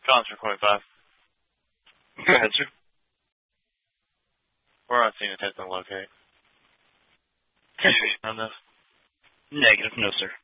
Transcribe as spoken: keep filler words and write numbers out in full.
Concert twenty-five. Answer. We're not seeing a attempt to locate. On this? Negative, no sir.